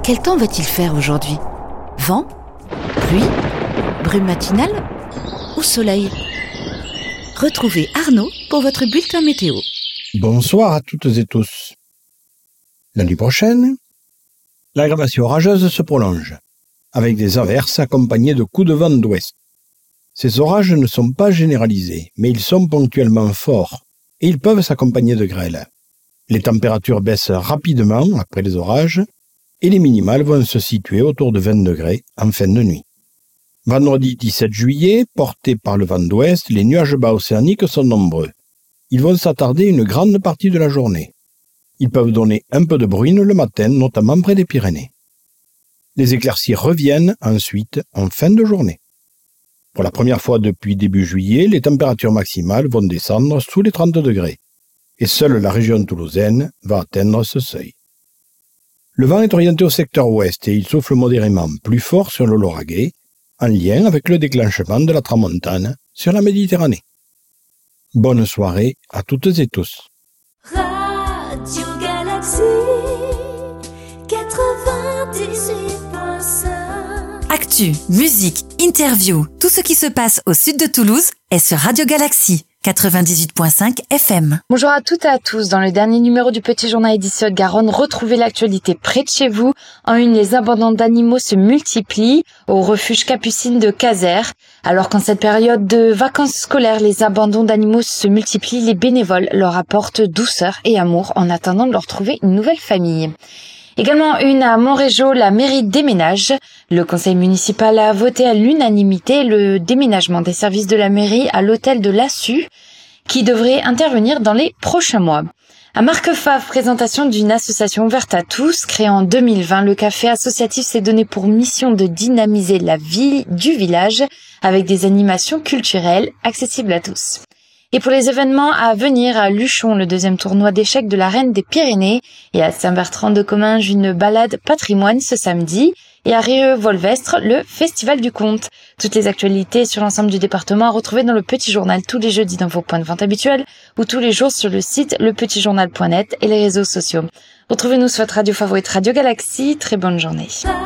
Quel temps va-t-il faire aujourd'hui ? Vent ? Pluie ? Brume matinale ? Ou soleil ? Retrouvez Arnaud pour votre bulletin météo. Bonsoir à toutes et tous. Lundi prochaine, l'aggravation orageuse se prolonge, avec des averses accompagnées de coups de vent d'ouest. Ces orages ne sont pas généralisés, mais ils sont ponctuellement forts, et ils peuvent s'accompagner de grêle. Les températures baissent rapidement après les orages, et les minimales vont se situer autour de 20 degrés en fin de nuit. Vendredi 17 juillet, portés par le vent d'ouest, les nuages bas océaniques sont nombreux. Ils vont s'attarder une grande partie de la journée. Ils peuvent donner un peu de bruine le matin, notamment près des Pyrénées. Les éclaircies reviennent ensuite en fin de journée. Pour la première fois depuis début juillet, les températures maximales vont descendre sous les 30 degrés. Et seule la région toulousaine va atteindre ce seuil. Le vent est orienté au secteur ouest et il souffle modérément plus fort sur le Lauragais, en lien avec le déclenchement de la tramontane sur la Méditerranée. Bonne soirée à toutes et tous. Radio Galaxy 98.5. Actu, musique, interview, tout ce qui se passe au sud de Toulouse est sur Radio Galaxy 98.5 FM. Bonjour à toutes et à tous. Dans le dernier numéro du Petit Journal édition Garonne, retrouvez l'actualité près de chez vous. En une, les abandons d'animaux se multiplient au refuge Capucine de Caser. Alors qu'en cette période de vacances scolaires, les abandons d'animaux se multiplient, les bénévoles leur apportent douceur et amour en attendant de leur trouver une nouvelle famille. Également une à Montrégeau, la mairie déménage. Le conseil municipal a voté à l'unanimité le déménagement des services de la mairie à l'hôtel de l'Assu, qui devrait intervenir dans les prochains mois. À Marquefave, présentation d'une association ouverte à tous. Créée en 2020, le café associatif s'est donné pour mission de dynamiser la vie du village avec des animations culturelles accessibles à tous. Et pour les événements à venir, à Luchon, le deuxième tournoi d'échecs de la Reine des Pyrénées, et à Saint-Bertrand-de-Comminges, une balade patrimoine ce samedi, et à Rieux-Volvestre, le Festival du Conte. Toutes les actualités sur l'ensemble du département à retrouver dans le Petit Journal tous les jeudis dans vos points de vente habituels, ou tous les jours sur le site lepetitjournal.net et les réseaux sociaux. Retrouvez-nous sur votre radio favorite Radio Galaxy. Très bonne journée.